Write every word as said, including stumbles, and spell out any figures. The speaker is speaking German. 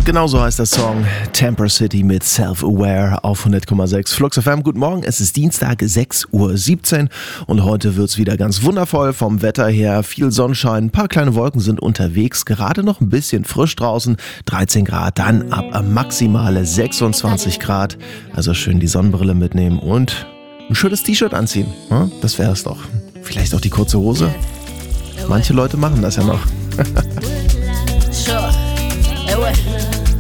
Genauso heißt der Song Temper City mit Self-Aware auf hundert Komma sechs Flux F M. Guten Morgen, es ist Dienstag, sechs Uhr siebzehn und heute wird's wieder ganz wundervoll vom Wetter her. Viel Sonnenschein, ein paar kleine Wolken sind unterwegs, gerade noch ein bisschen frisch draußen, dreizehn Grad, dann ab maximale sechsundzwanzig Grad. Also schön die Sonnenbrille mitnehmen und ein schönes T-Shirt anziehen. Das wäre es doch. Vielleicht auch die kurze Hose. Manche Leute machen das ja noch.